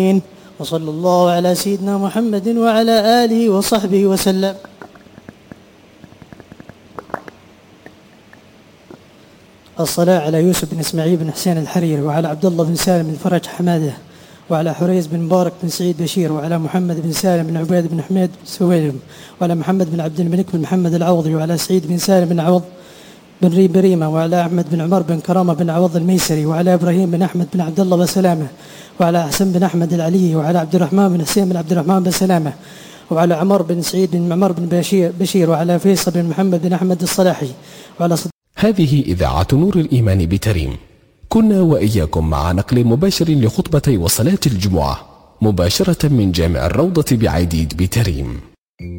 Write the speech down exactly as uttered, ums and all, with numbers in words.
وصلى الله على سيدنا محمد وعلى آله وصحبه وسلم. الصلاة على يوسف بن إسماعيل بن حسين الحريري، وعلى عبد الله بن سالم بن فرج حماده، وعلى حريز بن مبارك بن سعيد بشير، وعلى محمد بن سالم بن عبيد بن حميد سويلم، وعلى محمد بن عبد الملك بن محمد العوضي، وعلى سعيد بن سالم بن عوض بن ريب بريمة، وعلى أحمد بن عمر بن كرامة بن عوض الميسري، وعلى إبراهيم بن أحمد بن عبد الله بسلامة، وعلى حسن بن أحمد العلي، وعلى عبد الرحمن بن حسين بن عبد الرحمن بسلامة، وعلى عمر بن سعيد بن عمر بن بشير, بشير وعلى فيصل بن محمد بن أحمد الصلاحي، وعلى صد... هذه إذاعة نور الإيمان بتريم. كنا وإياكم مع نقل مباشر لخطبتي وصلاة الجمعة مباشرة من جامع الروضة بعيديد بتريم.